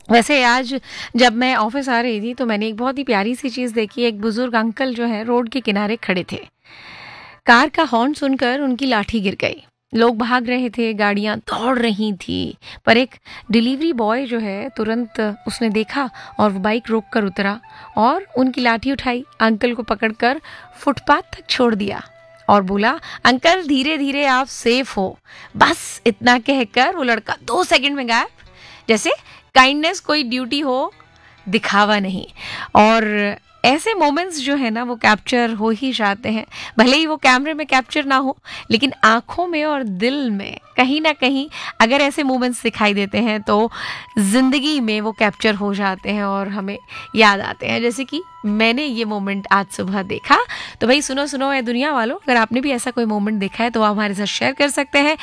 वैसे आज जब मैं ऑफिस आ रही थी तो मैंने एक बहुत ही प्यारी सी चीज़ देखी। एक बुजुर्ग अंकल जो है रोड के किनारे खड़े थे। कार का हॉर्न सुनकर उनकी लाठी गिर गई। लोग भाग रहे थे, गाड़ियां दौड़ रही थी, पर एक डिलीवरी बॉय जो है तुरंत उसने देखा और वो बाइक रोक कर उतरा और उनकी लाठी उठाई, अंकल को पकड़कर फुटपाथ तक छोड़ दिया और बोला, अंकल धीरे धीरे, आप सेफ हो। बस इतना कहकर वो लड़का 2 सेकंड में गायब, जैसे काइंडनेस कोई ड्यूटी हो, दिखावा नहीं। और ऐसे मोमेंट्स जो है ना वो कैप्चर हो ही जाते हैं, भले ही वो कैमरे में कैप्चर ना हो, लेकिन आंखों में और दिल में कहीं ना कहीं अगर ऐसे मोमेंट्स दिखाई देते हैं तो जिंदगी में वो कैप्चर हो जाते हैं और हमें याद आते हैं। जैसे कि मैंने ये मोमेंट आज सुबह देखा। तो भाई सुनो सुनो ए दुनिया वालों, अगर आपने भी ऐसा कोई मोमेंट देखा है तो आप हमारे साथ शेयर कर सकते हैं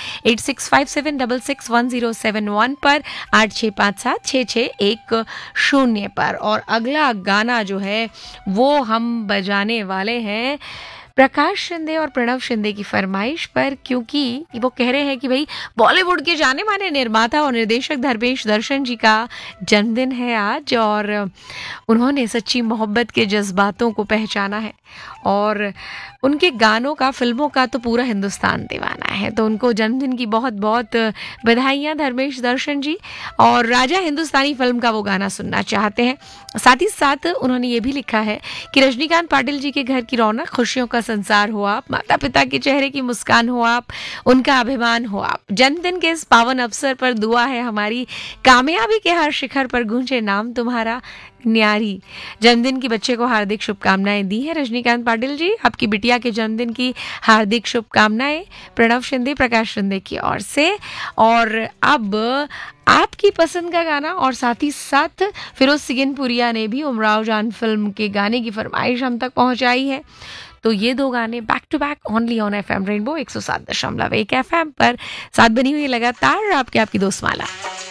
8657661071 पर, 86576610 पर। और अगला गाना जो है वो हम बजाने वाले हैं प्रकाश शिंदे और प्रणव शिंदे की फरमाइश पर, क्योंकि वो कह रहे हैं कि भाई बॉलीवुड के जाने माने निर्माता और निर्देशक धर्मेश दर्शन जी का जन्मदिन है आज और उन्होंने सच्ची मोहब्बत के जज्बातों को पहचाना है और उनके गानों का, फिल्मों का तो पूरा हिंदुस्तान दीवाना है। तो उनको जन्मदिन की बहुत बहुत बधाइयाँ धर्मेश दर्शन जी। और राजा हिंदुस्तानी फिल्म का वो गाना सुनना चाहते हैं। साथ ही साथ उन्होंने ये भी लिखा है कि रजनीकांत पाटिल जी के घर की रौनक, खुशियों का संसार हो आप, माता पिता के चेहरे की मुस्कान हो आप, उनका अभिमान हो आप। जन्मदिन के इस पावन अवसर पर दुआ है हमारी, कामयाबी के हर शिखर पर गूंजे नाम तुम्हारा, न्यारी। जन्मदिन की बच्चे को हार्दिक शुभकामनाएं दी है रजनीकांत पाटिल जी। आपकी बिटिया के जन्मदिन की हार्दिक शुभकामनाएं प्रणव शिंदे, प्रकाश शिंदे की ओर से। और अब आपकी पसंद का गाना, और साथ ही साथ फिरोज सिगनपुरिया ने भी उमराव जान फिल्म के गाने की फरमाइश हम तक पहुंचाई है। तो ये 2 गाने back to back only on FM rainbow 107.1 FM पर साथ बनी हुई लगातार आपकी दोस्त माला।